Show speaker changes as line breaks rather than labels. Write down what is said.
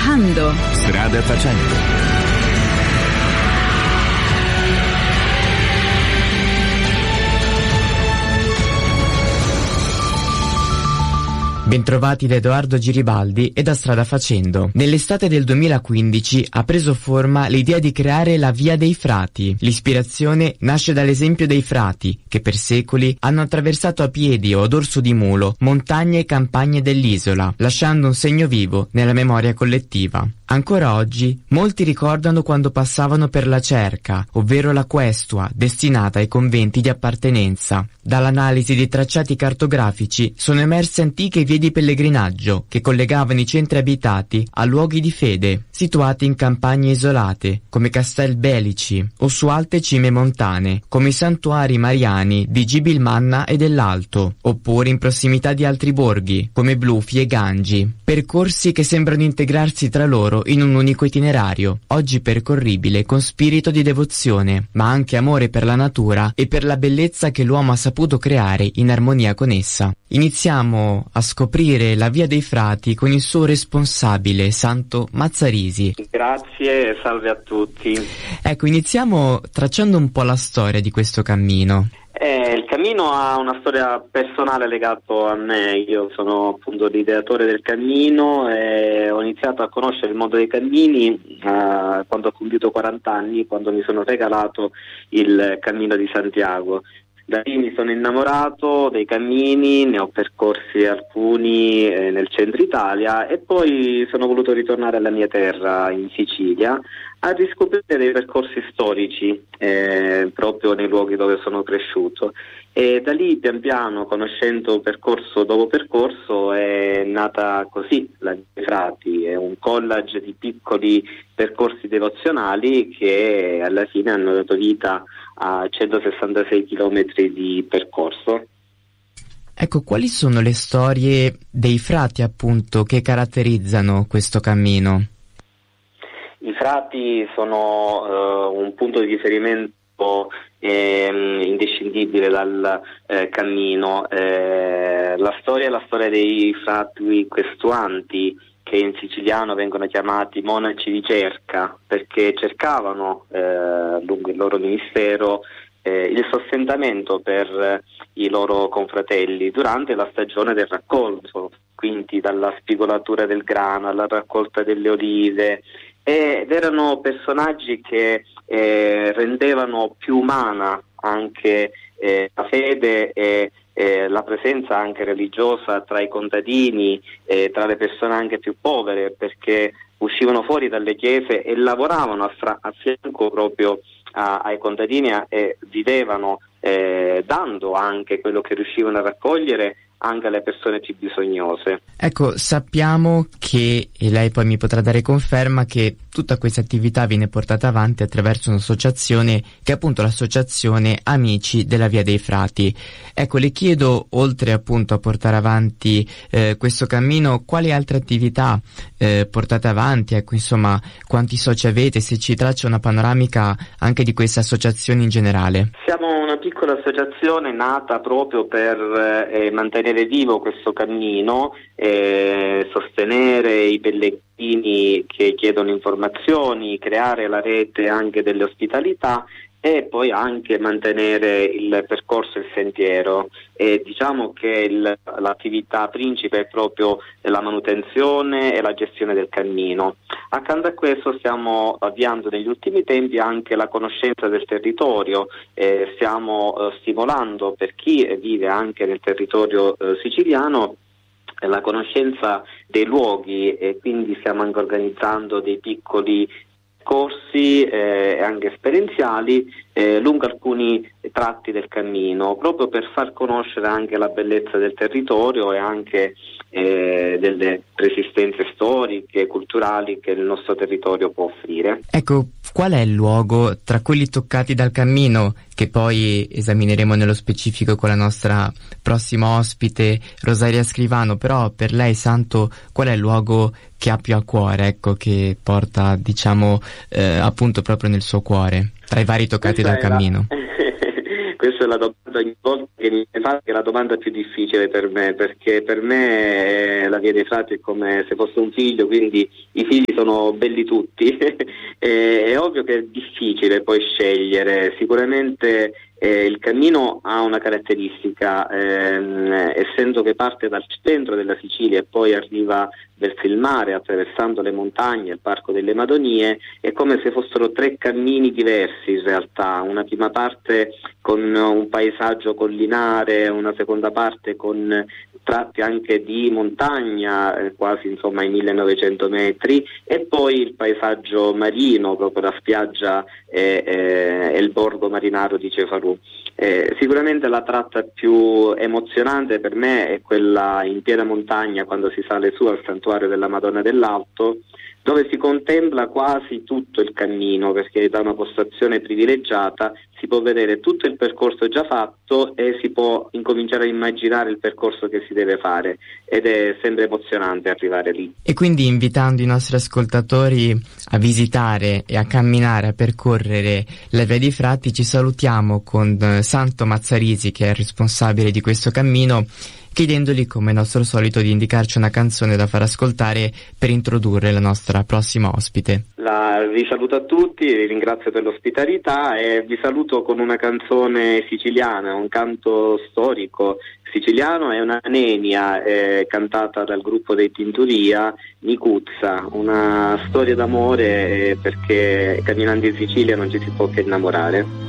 viaggiando,
strada facendo.
Bentrovati da Edoardo Giribaldi e da Strada Facendo. Nell'estate del 2015 ha preso forma l'idea di creare la Via dei Frati. L'ispirazione nasce dall'esempio dei frati, che per secoli hanno attraversato a piedi o a dorso di mulo montagne e campagne dell'isola, lasciando un segno vivo nella memoria collettiva. Ancora oggi, molti ricordano quando passavano per la cerca, ovvero la questua, destinata ai conventi di appartenenza. Dall'analisi dei tracciati cartografici sono emerse antiche vie di pellegrinaggio che collegavano i centri abitati a luoghi di fede, situati in campagne isolate, come Castelbelici, o su alte cime montane, come i santuari mariani di Gibilmanna e dell'Alto, oppure in prossimità di altri borghi, come Blufi e Gangi. Percorsi che sembrano integrarsi tra loro in un unico itinerario, oggi percorribile con spirito di devozione, ma anche amore per la natura e per la bellezza che l'uomo ha saputo creare in armonia con essa. Iniziamo a scoprire la Via dei Frati con il suo responsabile, Santo Mazzarisi.
Grazie e salve a tutti.
Ecco, iniziamo tracciando un po' la storia di questo cammino.
Il cammino ha una storia personale legata a me. Io sono appunto l'ideatore del cammino e ho iniziato a conoscere il mondo dei cammini quando ho compiuto 40 anni, quando mi sono regalato il Cammino di Santiago. Da lì mi sono innamorato dei cammini, ne ho percorsi alcuni nel centro Italia e poi sono voluto ritornare alla mia terra in Sicilia a riscoprire dei percorsi storici proprio nei luoghi dove sono cresciuto, e da lì pian piano, conoscendo percorso dopo percorso, è nata così la Via dei Frati. È un collage di piccoli percorsi devozionali che alla fine hanno dato vita a 166 chilometri di percorso.
Ecco, quali sono le storie dei frati appunto che caratterizzano questo cammino?
I frati sono un punto di riferimento indescindibile dal cammino. La storia è la storia dei frati questuanti, che in siciliano vengono chiamati monaci di cerca, perché cercavano lungo il loro ministero il sostentamento per i loro confratelli durante la stagione del raccolto, quindi dalla spigolatura del grano alla raccolta delle olive, ed erano personaggi che rendevano più umana anche la fede e la presenza anche religiosa tra i contadini, tra le persone anche più povere, perché uscivano fuori dalle chiese e lavoravano a fianco proprio ai contadini e vivevano dando anche quello che riuscivano a raccogliere anche alle persone più bisognose.
Ecco, sappiamo che, e lei poi mi potrà dare conferma, che tutta questa attività viene portata avanti attraverso un'associazione che è appunto l'associazione Amici della Via dei Frati. Ecco, le chiedo, oltre appunto a portare avanti questo cammino, quali altre attività portate avanti, ecco, insomma, quanti soci avete, se ci traccia una panoramica anche di questa associazione in generale.
Siamo una piccola associazione nata proprio per mantenere vivo questo cammino, sostenere i pellegrini che chiedono informazioni, creare la rete anche delle ospitalità e poi anche mantenere il percorso e il sentiero. E diciamo che l'attività principe è proprio la manutenzione e la gestione del cammino. Accanto a questo stiamo avviando negli ultimi tempi anche la conoscenza del territorio, stiamo stimolando per chi vive anche nel territorio siciliano la conoscenza dei luoghi, e quindi stiamo anche organizzando dei piccoli corsi anche esperienziali lungo alcuni tratti del cammino, proprio per far conoscere anche la bellezza del territorio e anche delle resistenze storiche, culturali che il nostro territorio può offrire.
Ecco, qual è il luogo tra quelli toccati dal cammino, che poi esamineremo nello specifico con la nostra prossima ospite Rosaria Scrivano, però per lei, Santo, qual è il luogo che ha più a cuore, ecco, che porta, diciamo, appunto proprio nel suo cuore, tra i vari toccati dal cammino?
Questa è la domanda ogni volta che mi fa, che è la domanda più difficile per me, perché per me la Via dei Frati è come se fosse un figlio, quindi i figli sono belli tutti. È ovvio che è difficile poi scegliere, sicuramente il cammino ha una caratteristica, essendo che parte dal centro della Sicilia e poi arriva verso il mare attraversando le montagne, il Parco delle Madonie, è come se fossero 3 cammini diversi in realtà, una prima parte con un paesaggio collinare, una seconda parte con tratti anche di montagna, quasi insomma ai 1900 metri, e poi il paesaggio marino, proprio la spiaggia e il borgo marinaro di Cefalù. Sicuramente la tratta più emozionante per me è quella in piena montagna, quando si sale su al santuario della Madonna dell'Alto, dove si contempla quasi tutto il cammino, perché da una postazione privilegiata si può vedere tutto il percorso già fatto e si può incominciare a immaginare il percorso che si deve fare, ed è sempre emozionante arrivare lì.
E quindi, invitando i nostri ascoltatori a visitare e a camminare, a percorrere la Via dei Frati, ci salutiamo con Santo Mazzarisi, che è il responsabile di questo cammino, chiedendogli, come nostro solito, di indicarci una canzone da far ascoltare per introdurre la nostra prossima ospite.
Vi saluto a tutti, vi ringrazio per l'ospitalità e vi saluto con una canzone siciliana, un canto storico siciliano, è una nenia cantata dal gruppo dei Tinturia, Nicuzza, una storia d'amore, perché camminando in Sicilia non ci si può che innamorare.